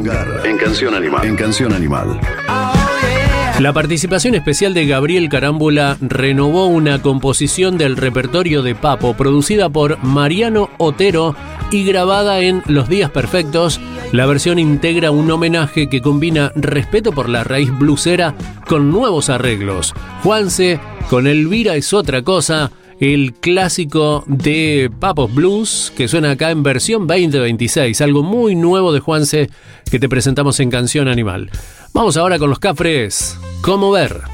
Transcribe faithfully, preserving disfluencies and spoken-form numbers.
con garra. En Canción Animal. En Canción Animal. La participación especial de Gabriel Carámbula renovó una composición del repertorio de Papo producida por Mariano Otero y grabada en Los Días Perfectos. La versión integra un homenaje que combina respeto por la raíz bluesera con nuevos arreglos. Juanse con Elvira es otra cosa, el clásico de Papos Blues que suena acá en versión veinte veintiséis, algo muy nuevo de Juanse que te presentamos en Canción Animal. Vamos ahora con los Cafres. ¿Cómo ver?